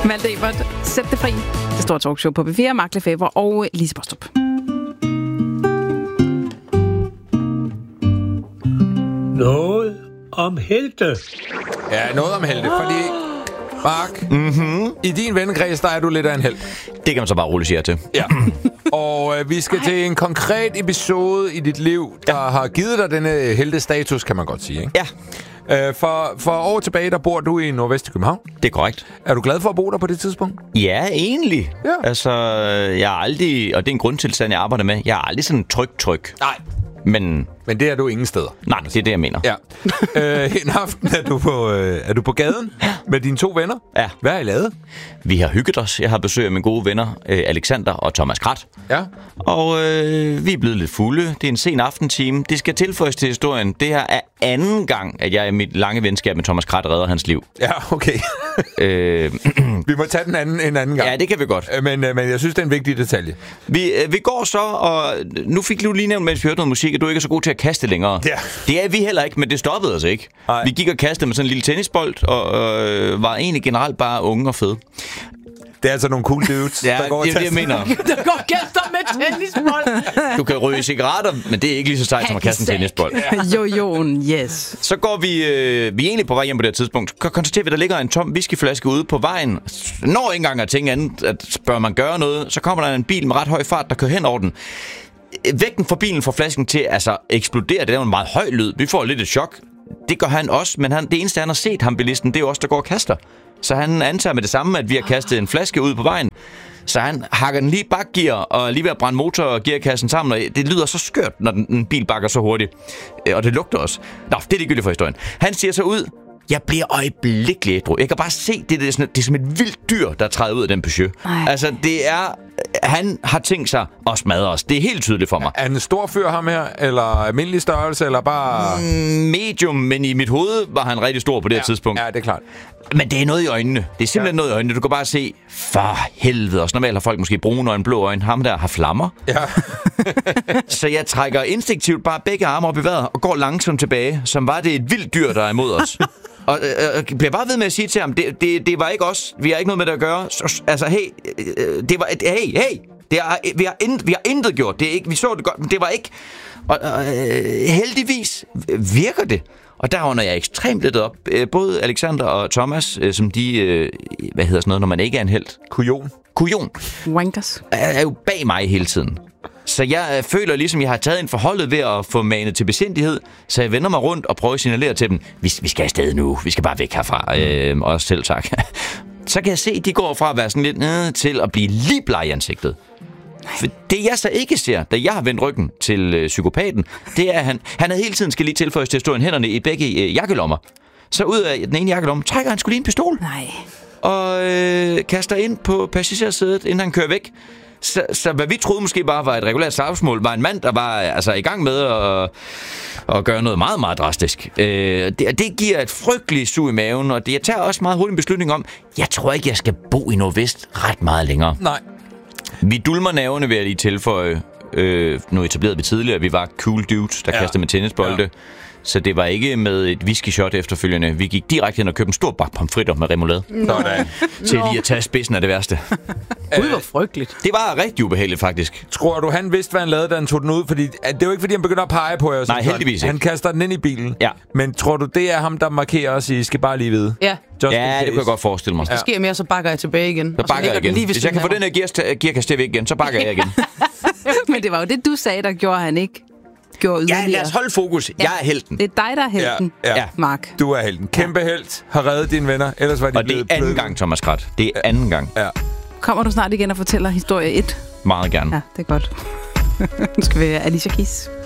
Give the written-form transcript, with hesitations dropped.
Malte Ebert, sæt det fri. Det store talkshow på B4, Mark Lefebvre og Lise Bostrup. Noget om helte. Ja, noget om helte, fordi... Mark, i din vennekreds, der er du lidt af en helt. Det kan man så bare roligt sige til. Ja. Og vi skal til en konkret episode i dit liv, der har givet dig denne heltestatus, kan man godt sige, ikke? Ja. For år tilbage, der bor du i Nordvest i København. Det er korrekt. Er du glad for at bo der på det tidspunkt? Ja, egentlig. Ja. Altså, jeg er aldrig, og det er en grundtilstand, jeg arbejder med, jeg er aldrig sådan tryg. Nej. Men det er du ingen steder. nej, det er det, jeg mener. Ja. En aften er du på gaden med dine 2 venner. Ja. Hvad har I lavet? Vi har hygget os. Jeg har besøg af mine gode venner, Alexander og Thomas Krat. Ja. Og vi er blevet lidt fulde. Det er en sen aftentime. Det skal tilføjes til historien. Det her er anden gang, at jeg i mit lange venskab med Thomas Krat redder hans liv. Ja, okay. Vi må tage en anden gang. Ja, det kan vi godt. Men jeg synes, det er en vigtig detalje. Vi går så, og nu fik du lige nævnt, mens vi hørte noget musik, at du ikke er så god til at kaste længere. Ja. Det er vi heller ikke, men det stoppede os ikke. Ej. Vi gik og kastede med sådan en lille tennisbold, og var egentlig generelt bare unge og fede. Det er altså nogle cool dudes, Ja, der går det er det, jeg mener. Der går gæster med tennisbold. Du kan ryge cigaretter, men det er ikke lige så sejt som at kaste en tennisbold. Jojon, yes. Så går vi er egentlig på vej hjem på det her tidspunkt. Konstaterer vi, at der ligger en tom whiskyflaske ude på vejen. Når ikke engang at tænke andet, at bør man gøre noget, så kommer der en bil med ret høj fart, der kører hen over den. Vægten fra bilen får flasken til altså eksplodere. Det er jo en meget høj lyd. Vi får lidt et chok. Det gør han også, men det eneste, han har set ham, bilisten, det er jo også der går og kaster. Så han antager med det samme, at vi har kastet en flaske ud på vejen. Så han hakker den lige i bakgear, og lige ved at brænde motor og gearkassen sammen. Og det lyder så skørt, når en bil bakker så hurtigt. Og det lugter også. Nå, det er ligegyldigt for historien. Han siger så ud: jeg bliver øjeblikkeligt ædru. Jeg kan bare se, det er som et vildt dyr, der træder ud af den Peugeot. Altså, det er... Han har tænkt sig at smadre os. Det er helt tydeligt for mig. Er han en stor fyr, ham her? Eller almindelig størrelse? Eller bare... Medium, men i mit hoved var han rigtig stor på det her tidspunkt. Ja, det er klart. Men det er noget i øjnene. Det er simpelthen noget i øjnene. Du kan bare se, for helvede. Også normalt har folk måske brune øjne, blå øjne. Ham der har flammer. Ja. Så jeg trækker instinktivt bare begge arme op i vejret og går langsomt tilbage, som var det et vildt dyr, der er imod os. Og bliver bare ved med at sige til ham, det var ikke os. Vi har ikke noget med det at gøre. Altså, hey, det var et... Hey! Vi har intet gjort. Det er ikke, vi så det godt, men det var ikke... Og heldigvis virker det. Og der under jeg ekstremt lidt op. Både Alexander og Thomas, som de... hvad hedder sådan noget, når man ikke er en helt? Kujon. Wankers. Er jo bag mig hele tiden. Så jeg føler ligesom, jeg har taget en forholdet ved at få manet til besindighed, så jeg vender mig rundt og prøver at signalere til dem, vi skal afsted nu, vi skal bare væk herfra, også selv tak. Så kan jeg se, at de går fra at være sådan lidt nede til at blive lige bleg i ansigtet. For det jeg så ikke ser, da jeg har vendt ryggen til psykopaten, det er, at han havde hele tiden, skal lige tilføjes til at stå hænderne i begge jakkelommer. Så ud af den ene jakkelomme trækker han sgu lige en pistol. Nej. Og kaster ind på passagersædet, inden han kører væk. Så hvad vi troede måske bare var et regulært slagsmål, var en mand, der var altså i gang med at gøre noget meget, meget drastisk. Det giver et frygteligt sug i maven, og jeg tager også meget hurtigt en beslutning om, jeg tror ikke, jeg skal bo i Nordvest ret meget længere. Nej. Vi dulmer nerverne ved at lige tilføje, nu etablerede vi tidligere, vi var cool dudes, der kastede med tennisbolde. Ja. Så det var ikke med et whisky-shot efterfølgende. Vi gik direkte hen og købte en stor bakke pomfritter med remoulade. Sådan. Til lige at tage spidsen af det værste. Gud, hvor frygteligt. Det var rigtig ubehageligt, faktisk. Tror du, han vidste, hvad han lavede, da han tog den ud? Fordi det er jo ikke, fordi han begynder at pege på jer. Nej, heldigvis ikke. Han kaster den ind i bilen. Ja. Men tror du, det er ham, der markerer os i, skal bare lige vide? Ja. Ja, det kunne jeg godt forestille mig. Hvis der sker mere, så bakker jeg tilbage igen. Så bakker jeg igen. Hvis jeg kan få den her gearkasse væk igen, så bakker jeg igen. Men det var jo det, du sagde, der gjorde han ikke. Ja, lad os holde fokus. Jeg er helten. Det er dig, der er helten, Mark. Du er helten. Kæmpe helt. Har reddet dine venner. Ellers var de og det er anden gang, Thomas Krat. Det er anden gang. Ja. Kommer du snart igen og fortæller historie 1? Meget gerne. Ja, det er godt. Nu skal vi have Alicia Keys.